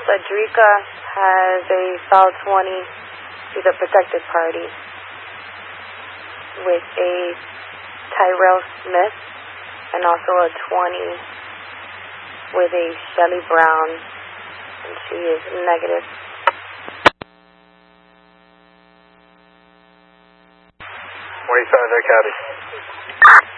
Adrika has a foul 20. She's a protected party with a Tyrell Smith and also a 20 with a Shelly Brown, and she is negative. 25, that copy.